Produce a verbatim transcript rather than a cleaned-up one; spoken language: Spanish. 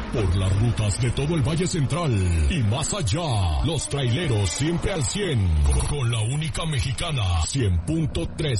por las rutas de todo el Valle Central y más allá. Los traileros siempre al cien, con la única mexicana, cien punto tres.